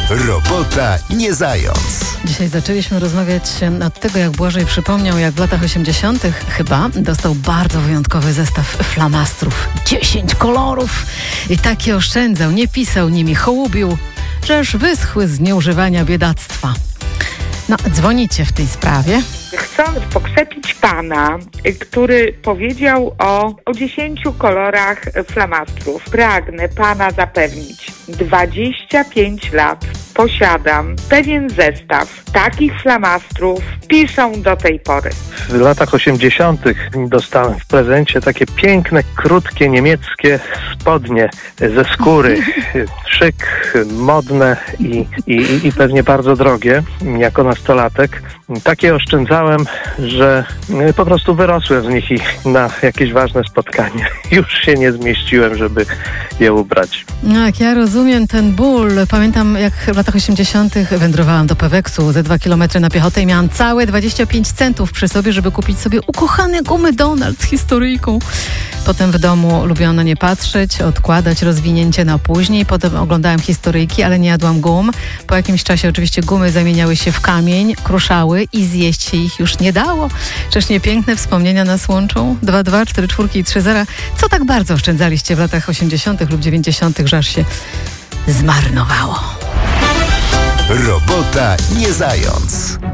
Robota nie zając. Dzisiaj zaczęliśmy rozmawiać od tego, jak Błażej przypomniał, jak w latach 80. chyba dostał bardzo wyjątkowy zestaw flamastrów. 10 kolorów. I takie oszczędzał, nie pisał nimi, hołubił, że aż wyschły z nieużywania biedactwa. No, dzwonicie w tej sprawie. Chcąc pokrzepić pana, który powiedział o 10 kolorach flamastrów, pragnę pana zapewnić, 25 lat posiadam pewien zestaw takich flamastrów, piszą do tej pory. W latach 80. dostałem w prezencie takie piękne, krótkie niemieckie spodnie ze skóry. Szyk, modne i pewnie bardzo drogie jako nastolatek. Takie oszczędzałem, że po prostu wyrosłem z nich i na jakieś ważne spotkanie już się nie zmieściłem, żeby je ubrać. No, jak ja rozumiem ten ból. Pamiętam, jak w latach 80. wędrowałam do Peweksu ze 2 kilometry na piechotę i miałam całe 25 centów przy sobie, żeby kupić sobie ukochane gumy Donald z historyjką. Potem w domu lubiłam na nie patrzeć, odkładać rozwinięcie na później. Potem oglądałam historyjki, ale nie jadłam gum. Po jakimś czasie oczywiście gumy zamieniały się w kamień, kruszały i zjeść się ich już nie dało. Czyż nie piękne wspomnienia nas łączą? 2-2, 4-4 i 3-0. Co tak bardzo oszczędzaliście w latach 80. lub 90., że aż się zmarnowało? Robota nie zając.